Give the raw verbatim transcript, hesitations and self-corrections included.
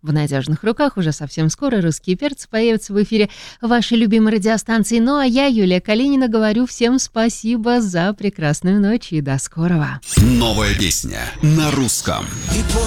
В надежных руках уже совсем скоро русские перцы появятся в эфире вашей любимой радиостанции. Ну а я, Юлия Калинина, говорю всем спасибо за прекрасную ночь и до скорого. Новая песня на русском.